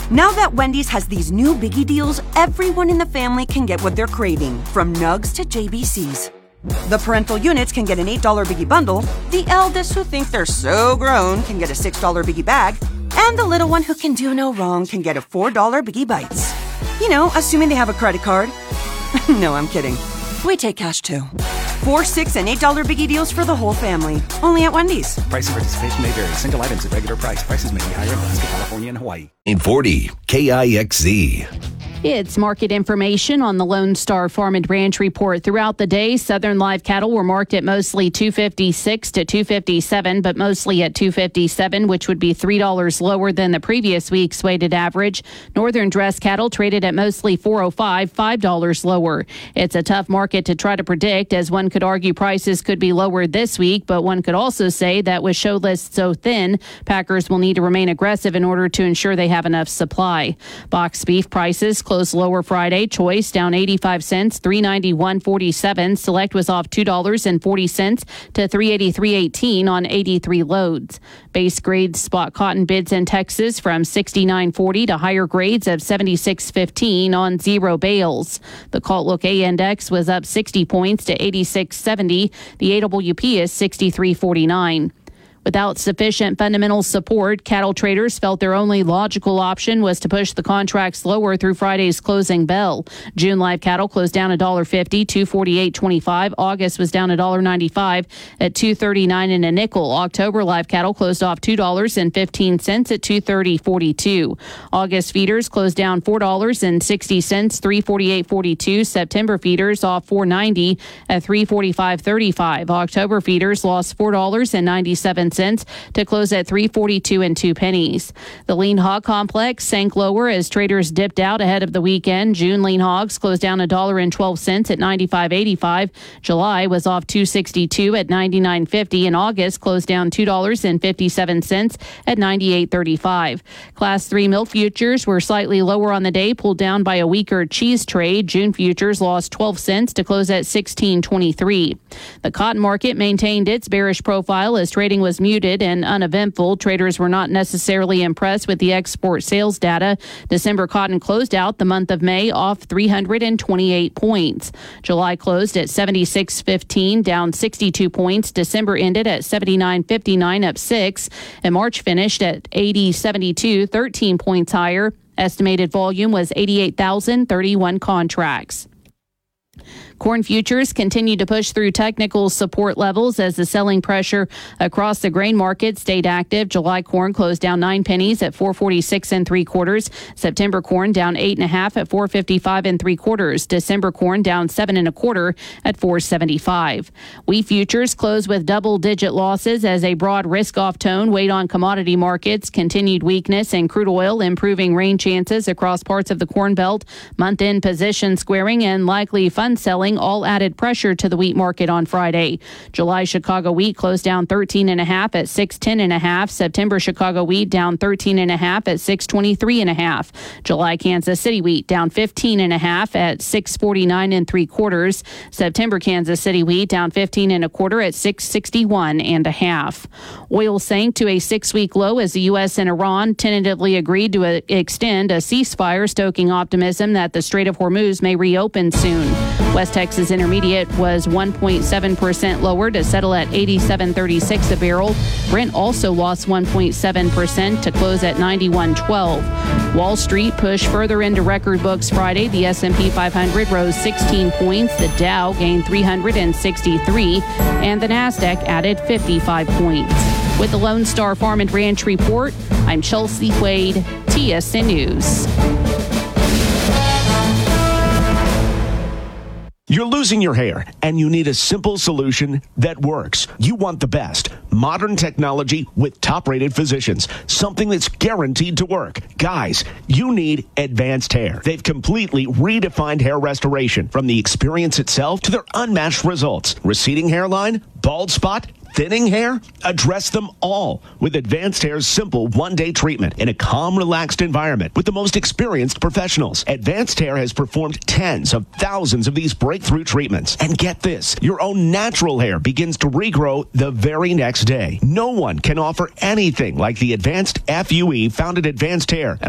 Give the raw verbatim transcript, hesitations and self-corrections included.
Now that Wendy's has these new biggie deals, everyone in the family can get what they're craving, from nugs to J B Cs. The parental units can get an eight dollar biggie bundle, the eldest who think they're so grown can get a six dollar biggie bag, and the little one who can do no wrong can get a four dollar biggie bites. You know, assuming they have a credit card. No, I'm kidding. We take cash too. Four, six, and eight dollar biggie deals for the whole family. Only at Wendy's. Price and participation may vary. Single items at regular price. Prices may be higher in Alaska, California, and Hawaii. eight forty K I X Z. It's market information on the Lone Star Farm and Ranch report. Throughout the day, Southern live cattle were marked at mostly two fifty-six to two fifty-seven, but mostly at two fifty-seven, which would be three dollars lower than the previous week's weighted average. Northern dress cattle traded at mostly four oh five, five dollars lower. It's a tough market to try to predict, as one could argue prices could be lower this week, but one could also say that with show lists so thin, packers will need to remain aggressive in order to ensure they have enough supply. Boxed beef prices closed lower Friday. Choice down eighty-five cents, three ninety-one forty-seven. Select was off two dollars and forty cents to three eighty-three eighteen on eighty-three loads. Base grades spot cotton bids in Texas from sixty-nine forty to higher grades of seventy-six fifteen on zero bales. The Calt Look A index was up sixty points to eighty-six seventy. The A W P is sixty-three forty-nine. Without sufficient fundamental support, cattle traders felt their only logical option was to push the contracts lower through Friday's closing bell. June live cattle closed down one dollar fifty, two forty-eight twenty-five. August was down one dollar ninety-five at two thirty-nine and a nickel. October live cattle closed off two dollars and fifteen cents at two thirty forty-two. August feeders closed down four dollars and sixty cents, three forty-eight forty-two. September feeders off four ninety at three forty-five thirty-five. October feeders lost four dollars and ninety-seven cents to close at three forty-two and two pennies. The lean hog complex sank lower as traders dipped out ahead of the weekend. June lean hogs closed down a dollar and twelve cents at ninety-five eighty-five. July was off two sixty-two at ninety-nine fifty, and August closed down two dollars and fifty-seven cents at ninety-eight thirty-five. Class three milk futures were slightly lower on the day, pulled down by a weaker cheese trade. June futures lost twelve cents to close at sixteen twenty-three. The cotton market maintained its bearish profile as trading was muted and uneventful. Traders were not necessarily impressed with the export sales data. December cotton closed out the month of May off three hundred twenty-eight points. July closed at seventy-six fifteen, down sixty-two points. December ended at seventy-nine fifty-nine, up six, and March finished at eighty seventy-two, thirteen points higher. Estimated volume was eighty-eight thousand thirty-one contracts. Corn futures continue to push through technical support levels as the selling pressure across the grain market stayed active. July corn closed down nine pennies at four forty-six and three quarters. September corn down eight and a half at four fifty-five and three quarters. December corn down seven and a quarter at four seventy-five. Wheat futures closed with double-digit losses as a broad risk-off tone weighed on commodity markets. Continued weakness in crude oil, improving rain chances across parts of the Corn Belt, month-end position squaring, and likely fund selling all added pressure to the wheat market on Friday. July Chicago wheat closed down thirteen and a half at six ten and a half. September Chicago wheat down thirteen and a half at six twenty-three and a half. July Kansas City wheat down fifteen and a half at six forty-nine and three quarters. September Kansas City wheat down fifteen and a quarter at six sixty-one and a half. Oil sank to a six-week low as the U S and Iran tentatively agreed to a, extend a ceasefire, stoking optimism that the Strait of Hormuz may reopen soon. West Texas Intermediate was one point seven percent lower to settle at eighty-seven thirty-six a barrel. Brent also lost one point seven percent to close at ninety-one twelve. Wall Street pushed further into record books Friday. The S and P five hundred rose sixteen points. The Dow gained three hundred sixty-three, and the Nasdaq added fifty-five points. With the Lone Star Farm and Ranch Report, I'm Chelsea Wade, T S N News. You're losing your hair, and you need a simple solution that works. You want the best. Modern technology with top-rated physicians. Something that's guaranteed to work. Guys, you need Advanced Hair. They've completely redefined hair restoration, from the experience itself to their unmatched results. Receding hairline, bald spot, thinning hair? Address them all with Advanced Hair's simple one-day treatment in a calm, relaxed environment with the most experienced professionals. Advanced Hair has performed tens of thousands of these breakthrough treatments. And get this, your own natural hair begins to regrow the very next day. No one can offer anything like the advanced F U E found at Advanced Hair.